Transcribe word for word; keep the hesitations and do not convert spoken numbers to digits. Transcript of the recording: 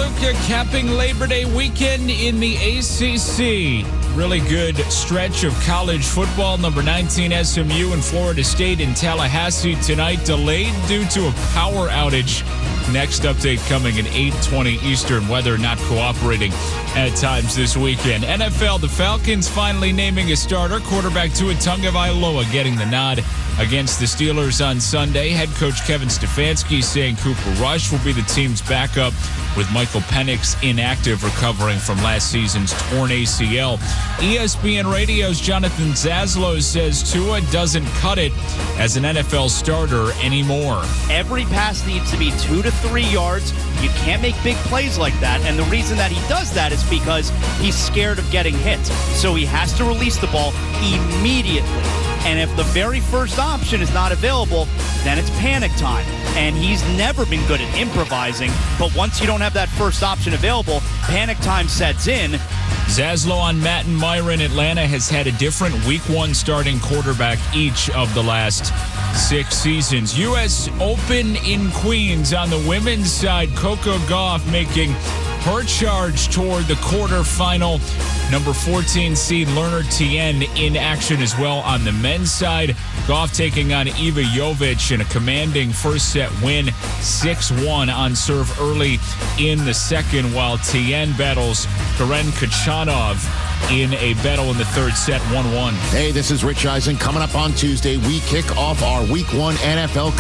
America capping Labor Day weekend in the A C C. Really good stretch of college football. Number nineteen S M U and Florida State in Tallahassee tonight, delayed due to a power outage. Next update coming at eight twenty Eastern. Weather not cooperating at times this weekend. N F L, the Falcons finally naming a starter. Quarterback Tua Tagovailoa getting the nod against the Steelers on Sunday. Head coach Kevin Stefanski saying Cooper Rush will be the team's backup, with Michael Penix inactive, recovering from last season's torn A C L. E S P N Radio's Jonathan Zaslow says Tua doesn't cut it as an N F L starter anymore. Every pass needs to be two to three yards. You can't make big plays like that, and the reason that he does that is because he's scared of getting hit. So he has to release the ball immediately. And if the very first option is not available, then it's panic time. And he's never been good at improvising, but once you don't have that first option available, panic time sets in. Zaslow on Matt and Myron. Atlanta has had a different week one starting quarterback each of the last six seasons. U S Open in Queens on the women's side. Coco Gauff making her charge toward the quarterfinal. Number fourteen seed Lerner Tien in action as well on the men's side. Gauff taking on Iva Jovic in a commanding first set win, six one on serve early in the second, while Tien battles Karen Khachanov in a battle in the third set, one one. Hey, this is Rich Eisen. Coming up on Tuesday, we kick off our week one N F L